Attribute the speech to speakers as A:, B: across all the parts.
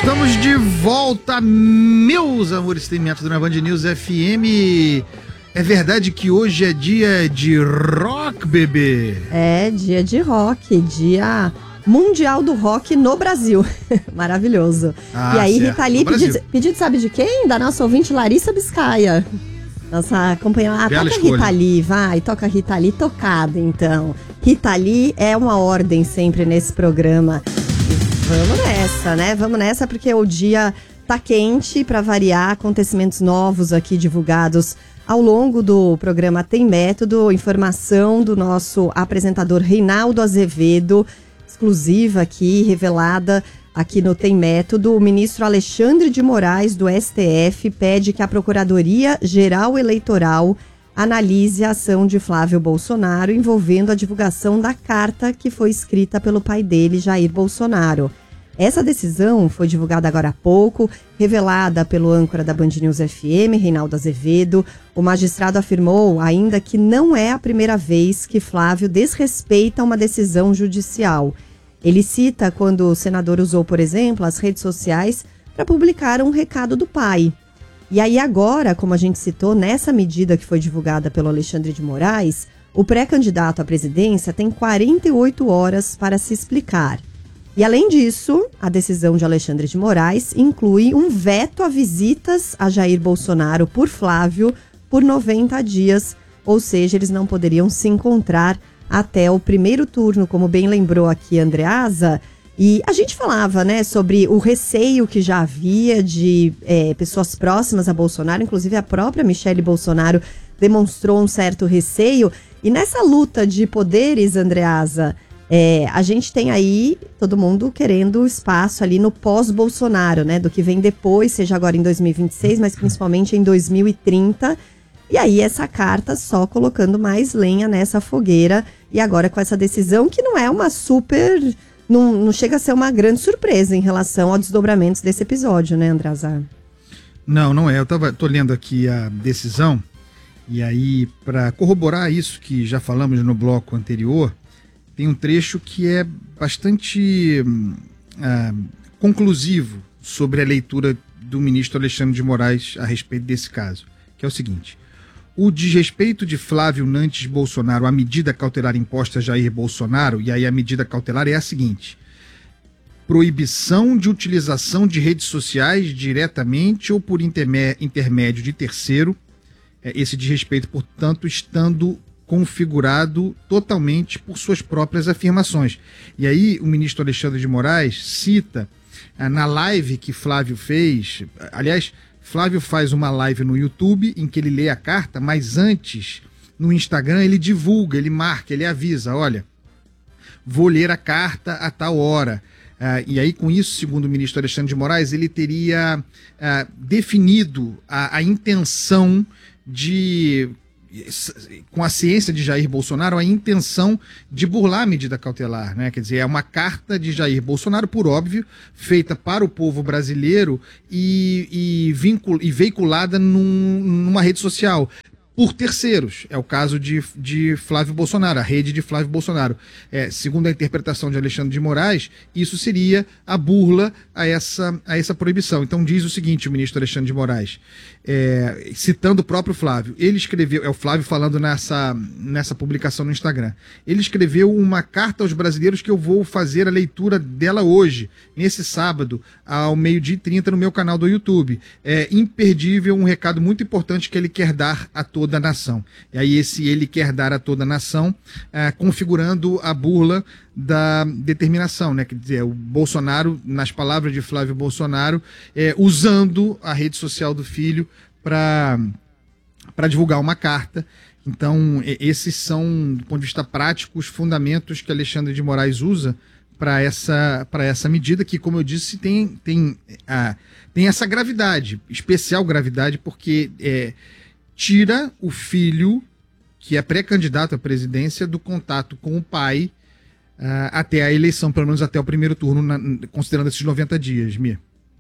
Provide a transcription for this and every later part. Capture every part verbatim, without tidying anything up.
A: Estamos de volta, meus amores, tem método na Band News F M. É verdade que hoje é dia de rock, bebê?
B: É, dia de rock, dia mundial do rock no Brasil. Maravilhoso. Ah, e aí, certo. Rita Lee, pedido, pedido sabe de quem? Da nossa ouvinte Larissa Biscaia. Nossa companheira. Ah, toca escolha. Rita Lee, vai, toca Rita Lee, tocada então. Rita Lee é uma ordem sempre nesse programa. Vamos nessa, né? Vamos nessa porque o dia tá quente, para variar, acontecimentos novos aqui divulgados ao longo do programa Tem Método, informação do nosso apresentador Reinaldo Azevedo, exclusiva aqui, revelada aqui no Tem Método. O ministro Alexandre de Moraes, do S T F, pede que a Procuradoria-Geral Eleitoral analise a ação de Flávio Bolsonaro envolvendo a divulgação da carta que foi escrita pelo pai dele, Jair Bolsonaro. Essa decisão foi divulgada agora há pouco, revelada pelo âncora da Band News F M, Reinaldo Azevedo. O magistrado afirmou ainda que não é a primeira vez que Flávio desrespeita uma decisão judicial. Ele cita quando o senador usou, por exemplo, as redes sociais para publicar um recado do pai. E aí agora, como a gente citou, nessa medida que foi divulgada pelo Alexandre de Moraes, o pré-candidato à presidência tem quarenta e oito horas para se explicar. E além disso, a decisão de Alexandre de Moraes inclui um veto a visitas a Jair Bolsonaro por Flávio por noventa dias, ou seja, eles não poderiam se encontrar até o primeiro turno, como bem lembrou aqui a Andreasa. E a gente falava, né, sobre o receio que já havia de é, pessoas próximas a Bolsonaro, inclusive a própria Michele Bolsonaro demonstrou um certo receio. E nessa luta de poderes, Andreasa, é, a gente tem aí todo mundo querendo espaço ali no pós-Bolsonaro, né, do que vem depois, seja agora em dois mil e vinte e seis, mas principalmente em dois mil e trinta. E aí essa carta só colocando mais lenha nessa fogueira. E agora com essa decisão que não é uma super... Não, não chega a ser uma grande surpresa em relação aos desdobramentos desse episódio, né, Andreasa?
A: Não, não é. Eu tava, tô lendo aqui a decisão, e aí, para corroborar isso que já falamos no bloco anterior, tem um trecho que é bastante ah, conclusivo sobre a leitura do ministro Alexandre de Moraes a respeito desse caso, que é o seguinte: o desrespeito de Flávio Nantes Bolsonaro à medida cautelar imposta a Jair Bolsonaro, e aí a medida cautelar é a seguinte: proibição de utilização de redes sociais diretamente ou por intermédio de terceiro, esse desrespeito, portanto, estando configurado totalmente por suas próprias afirmações. E aí o ministro Alexandre de Moraes cita na live que Flávio fez, aliás, Flávio faz uma live no YouTube em que ele lê a carta, mas antes, no Instagram, ele divulga, ele marca, ele avisa, olha, vou ler a carta a tal hora. Uh, e aí, com isso, segundo o ministro Alexandre de Moraes, ele teria uh, definido a, a intenção de... com a ciência de Jair Bolsonaro, a intenção de burlar a medida cautelar, né? Quer dizer, é uma carta de Jair Bolsonaro, por óbvio, feita para o povo brasileiro e, e, vincul, e veiculada num, numa rede social por terceiros. É o caso de, de Flávio Bolsonaro, a rede de Flávio Bolsonaro. É, segundo a interpretação de Alexandre de Moraes, isso seria a burla a essa, a essa proibição. Então diz o seguinte, o ministro Alexandre de Moraes, é, citando o próprio Flávio, ele escreveu, é o Flávio falando nessa, nessa publicação no Instagram, ele escreveu uma carta aos brasileiros que eu vou fazer a leitura dela hoje, nesse sábado, ao meio-dia e trinta, no meu canal do YouTube. É imperdível, um recado muito importante que ele quer dar a todos da nação. E aí esse ele quer dar a toda a nação, é, configurando a burla da determinação, né? Quer dizer, o Bolsonaro, nas palavras de Flávio Bolsonaro, é, usando a rede social do filho para para divulgar uma carta. Então, esses são, do ponto de vista prático, os fundamentos que Alexandre de Moraes usa para essa, para essa medida, que, como eu disse, tem, tem, a, tem essa gravidade, especial gravidade, porque é, tira o filho, que é pré-candidato à presidência, do contato com o pai uh, até a eleição, pelo menos até o primeiro turno, na, considerando esses noventa dias, Mir.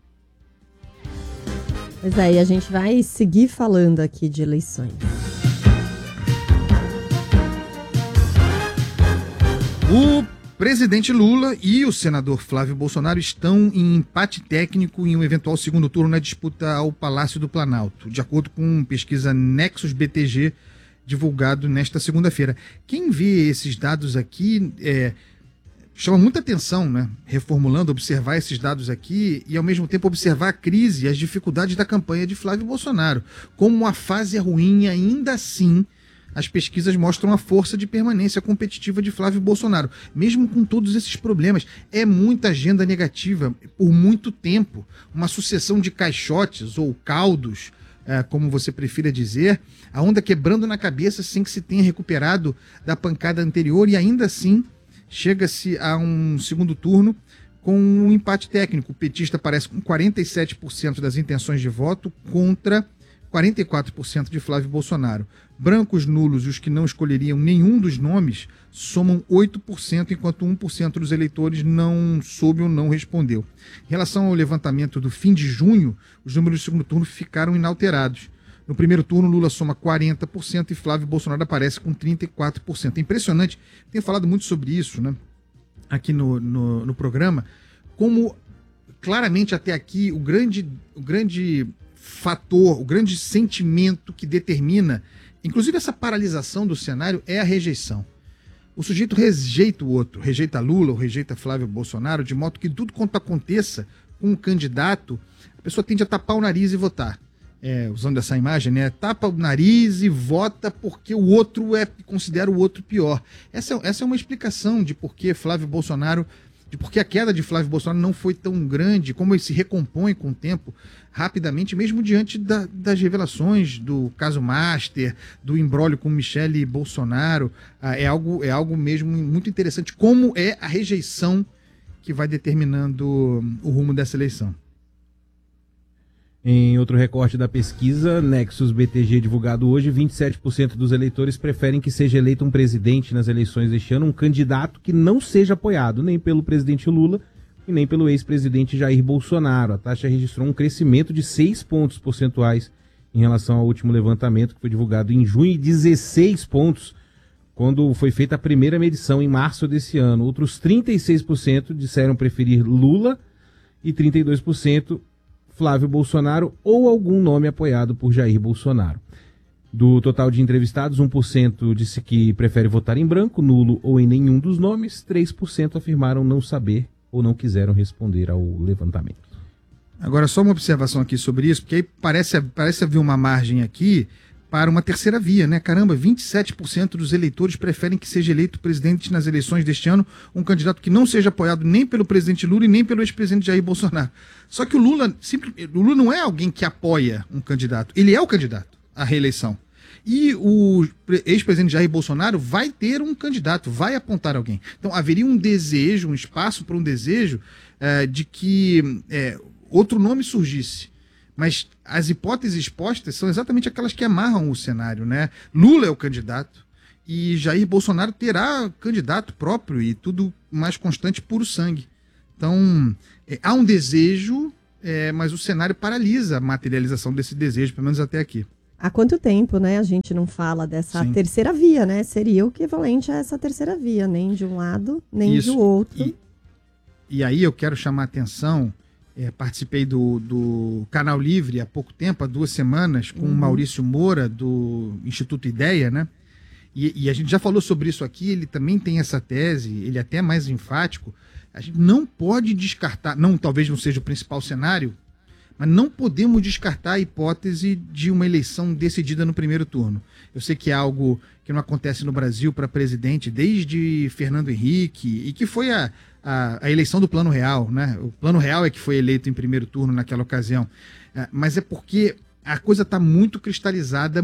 B: Pois é, e a gente vai seguir falando aqui de eleições.
A: O presidente Lula e o senador Flávio Bolsonaro estão em empate técnico em um eventual segundo turno na disputa ao Palácio do Planalto, de acordo com pesquisa Nexus B T G, divulgado nesta segunda-feira. Quem vê esses dados aqui é, chama muita atenção, né? Reformulando, observar esses dados aqui e, ao mesmo tempo, observar a crise e as dificuldades da campanha de Flávio Bolsonaro. Como a fase é ruim, ainda assim, as pesquisas mostram a força de permanência competitiva de Flávio Bolsonaro, mesmo com todos esses problemas. É muita agenda negativa por muito tempo, uma sucessão de caixotes ou caldos, é, como você prefira dizer, a onda quebrando na cabeça sem que se tenha recuperado da pancada anterior, e ainda assim chega-se a um segundo turno com um empate técnico. O petista aparece com quarenta e sete por cento das intenções de voto contra quarenta e quatro por cento de Flávio Bolsonaro. Brancos, nulos e os que não escolheriam nenhum dos nomes somam oito por cento, enquanto um por cento dos eleitores não soube ou não respondeu. Em relação ao levantamento do fim de junho, os números do segundo turno ficaram inalterados. No primeiro turno, Lula soma quarenta por cento e Flávio Bolsonaro aparece com trinta e quatro por cento. É impressionante, tenho falado muito sobre isso, né, aqui no, no, no programa, como claramente até aqui o grande, o grande fator, o grande sentimento que determina, inclusive essa paralisação do cenário, é a rejeição. O sujeito rejeita o outro, rejeita Lula ou rejeita Flávio Bolsonaro, de modo que tudo quanto aconteça com um candidato, a pessoa tende a tapar o nariz e votar. É, usando essa imagem, né? Tapa o nariz e vota porque o outro é, considera o outro pior. Essa, essa é uma explicação de por que Flávio Bolsonaro, de por que a queda de Flávio Bolsonaro não foi tão grande, como ele se recompõe com o tempo, rapidamente, mesmo diante da, das revelações do caso Master, do imbróglio com Michele Bolsonaro. Ah, é, algo, é algo mesmo muito interessante, como é a rejeição que vai determinando o rumo dessa eleição.
C: Em outro recorte da pesquisa, Nexus B T G divulgado hoje, vinte e sete por cento dos eleitores preferem que seja eleito um presidente nas eleições deste ano, um candidato que não seja apoiado nem pelo presidente Lula e nem pelo ex-presidente Jair Bolsonaro. A taxa registrou um crescimento de seis pontos percentuais em relação ao último levantamento, que foi divulgado em junho, e dezesseis pontos quando foi feita a primeira medição em março desse ano. Outros trinta e seis por cento disseram preferir Lula e trinta e dois por cento Flávio Bolsonaro ou algum nome apoiado por Jair Bolsonaro. Do total de entrevistados, um por cento disse que prefere votar em branco, nulo ou em nenhum dos nomes, três por cento afirmaram não saber ou não quiseram responder ao levantamento.
A: Agora, só uma observação aqui sobre isso, porque aí parece, parece haver uma margem aqui para uma terceira via, né? Caramba, vinte e sete por cento dos eleitores preferem que seja eleito presidente nas eleições deste ano um candidato que não seja apoiado nem pelo presidente Lula e nem pelo ex-presidente Jair Bolsonaro. Só que o Lula, simples, o Lula não é alguém que apoia um candidato, ele é o candidato à reeleição. E o ex-presidente Jair Bolsonaro vai ter um candidato, vai apontar alguém. Então haveria um desejo, um espaço para um desejo é, de que é, outro nome surgisse. Mas as hipóteses expostas são exatamente aquelas que amarram o cenário, né? Lula é o candidato e Jair Bolsonaro terá candidato próprio e tudo mais constante, puro sangue. Então, é, há um desejo, é, mas o cenário paralisa a materialização desse desejo, pelo menos até aqui.
B: Há quanto tempo, né, a gente não fala dessa Sim. terceira via, né? Seria o equivalente a essa terceira via, nem de um lado, nem
A: Isso.
B: do outro.
A: E, e aí eu quero chamar a atenção... É, participei do, do Canal Livre há pouco tempo, há duas semanas, com o uhum. Maurício Moura, do Instituto Ideia, né? E, e a gente já falou sobre isso aqui, ele também tem essa tese, ele é até mais enfático. A gente não pode descartar, não, talvez não seja o principal cenário, mas não podemos descartar a hipótese de uma eleição decidida no primeiro turno. Eu sei que é algo que não acontece no Brasil para presidente desde Fernando Henrique, e que foi a, a, a eleição do Plano Real, né? O Plano Real é que foi eleito em primeiro turno naquela ocasião. É, mas é porque a coisa está muito cristalizada,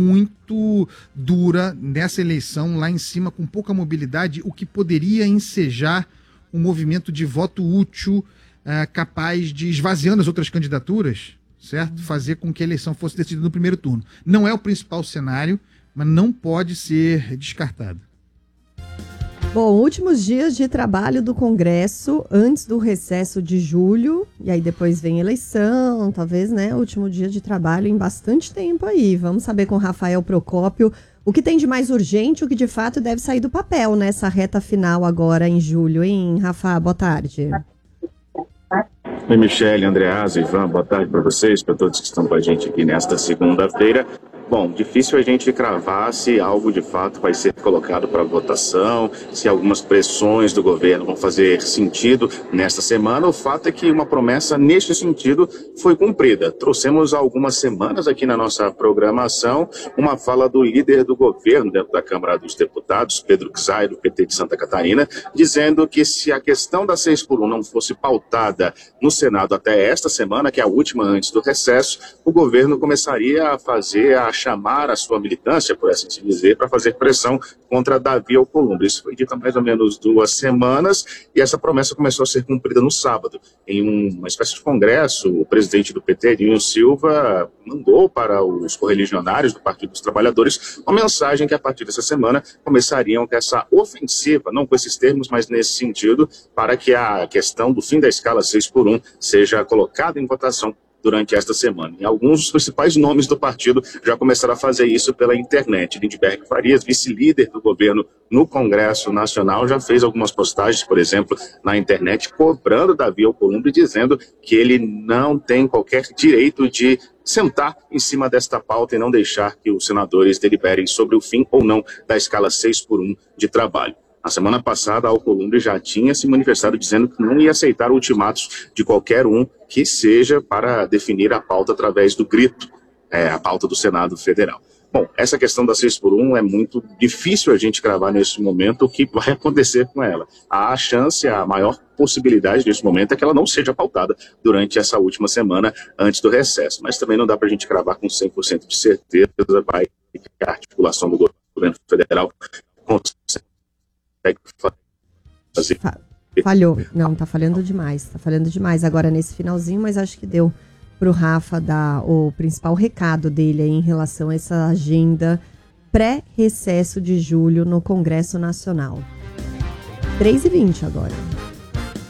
A: muito dura nessa eleição, lá em cima, com pouca mobilidade, o que poderia ensejar um movimento de voto útil, Uh, capaz de, esvaziando as outras candidaturas, certo? Fazer com que a eleição fosse decidida no primeiro turno. Não é o principal cenário, mas não pode ser descartado.
B: Bom, últimos dias de trabalho do Congresso antes do recesso de julho, e aí depois vem eleição, talvez, né, último dia de trabalho em bastante tempo aí. Vamos saber com Rafael Procópio o que tem de mais urgente, o que de fato deve sair do papel nessa reta final agora em julho, hein, Rafa? Boa tarde.
D: Oi, Michele, Andreasa, Ivan, boa tarde para vocês, para todos que estão com a gente aqui nesta segunda-feira. Bom, difícil a gente cravar se algo de fato vai ser colocado para votação, se algumas pressões do governo vão fazer sentido nesta semana. O fato é que uma promessa neste sentido foi cumprida. Trouxemos há algumas semanas aqui na nossa programação uma fala do líder do governo dentro da Câmara dos Deputados, Pedro Czai, do P T de Santa Catarina, dizendo que se a questão da seis por um não fosse pautada no Senado até esta semana, que é a última antes do recesso, o governo começaria a fazer a chamar a sua militância, por assim se dizer, para fazer pressão contra Davi Alcolumbre. Isso foi dito há mais ou menos duas semanas e essa promessa começou a ser cumprida no sábado. Em uma espécie de congresso, o presidente do P T, Edinho Silva, mandou para os correligionários do Partido dos Trabalhadores uma mensagem que a partir dessa semana começariam com essa ofensiva, não com esses termos, mas nesse sentido, para que a questão do fim da escala seis por um seja colocada em votação durante esta semana. E alguns dos principais nomes do partido já começaram a fazer isso pela internet. Lindbergh Farias, vice-líder do governo no Congresso Nacional, já fez algumas postagens, por exemplo, na internet, cobrando Davi Alcolumbre, dizendo que ele não tem qualquer direito de sentar em cima desta pauta e não deixar que os senadores deliberem sobre o fim ou não da escala seis por um de trabalho. Na semana passada, Alcolumbre já tinha se manifestado dizendo que não ia aceitar ultimatos de qualquer um que seja para definir a pauta através do grito, é, a pauta do Senado Federal. Bom, essa questão da seis por um é muito difícil a gente cravar nesse momento o que vai acontecer com ela. A chance, a maior possibilidade nesse momento é que ela não seja pautada durante essa última semana antes do recesso. Mas também não dá para a gente cravar com cem por cento de certeza vai que a articulação do governo federal consegue fazer.
B: Falhou. Não, tá falhando demais. Tá falhando demais agora nesse finalzinho, mas acho que deu pro Rafa dar o principal recado dele aí em relação a essa agenda pré-recesso de julho no Congresso Nacional. três e vinte agora.